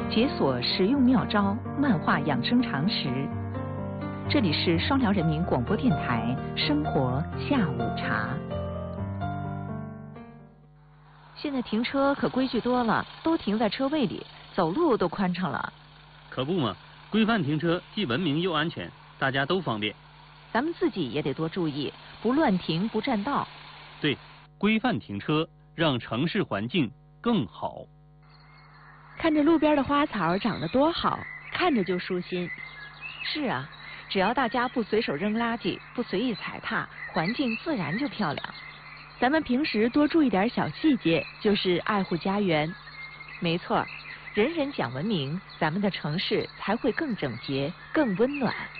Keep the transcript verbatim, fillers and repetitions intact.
解锁实用妙招，漫画养生常识。这里是双辽人民广播电台生活下午茶。现在停车可规矩多了，都停在车位里，走路都宽敞了。 可不嘛，规范停车既文明又安全，大家都方便。 咱们自己也得多注意，不乱停，不占道。 对，规范停车，让城市环境更好。 看着路边的花草长得多好，看着就舒心。 是啊，只要大家不随手扔垃圾，不随意踩踏，环境自然就漂亮。 咱们平时多注意点小细节，就是爱护家园。 没错，人人讲文明，咱们的城市才会更整洁、更温暖。